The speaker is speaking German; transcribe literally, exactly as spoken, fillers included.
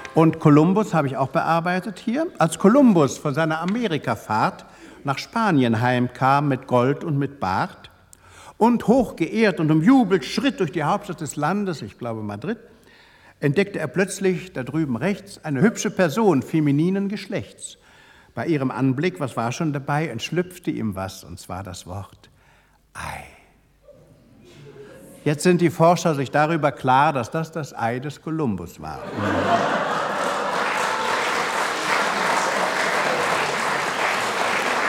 Und Kolumbus habe ich auch bearbeitet hier. Als Kolumbus von seiner Amerikafahrt nach Spanien heimkam mit Gold und mit Bart und hochgeehrt und umjubelt schritt durch die Hauptstadt des Landes, ich glaube Madrid, entdeckte er plötzlich da drüben rechts eine hübsche Person femininen Geschlechts. Bei ihrem Anblick, was war schon dabei, entschlüpfte ihm was, und zwar das Wort Ei. Jetzt sind die Forscher sich darüber klar, dass das das Ei des Kolumbus war.